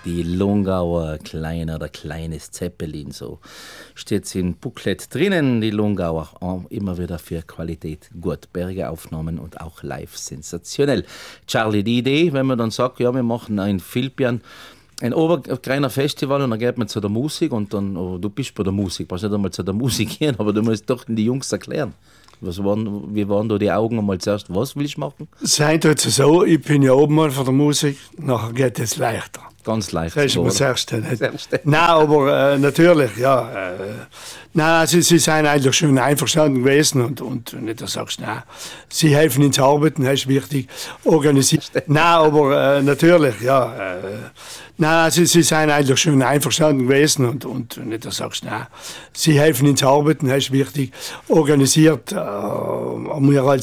Die Lungauer Kleiner oder Kleines Zeppelin, so steht es in Booklet drinnen. Die Lungauer immer wieder für Qualität gut. Berge-Aufnahmen und auch live sensationell. Charlie, die Idee, wenn man dann sagt, ja, wir machen ein Filpian, ein Oberkreiner Festival und dann geht man zu der Musik und dann, oh, du bist bei der Musik, brauchst nicht einmal zu der Musik gehen, aber du musst doch die Jungs erklären. Wie waren da die Augen einmal zuerst? Was willst du machen? Sein tut es so, ich bin ja oben mal von der Musik, nachher geht es leichter. Ganz leicht. Das ist mir das Erste. Nein, aber natürlich, ja. Nein, sie sind eigentlich schon einverstanden gewesen und nicht, dass du sagst, nein, sie helfen ins Arbeiten, das ist wichtig. Organisiert. Nein, aber natürlich, ja. Nein, sie sind eigentlich schon einverstanden gewesen und nicht, dass du sagst, nein, sie helfen ins Arbeiten, das ist wichtig. Organisiert, wir als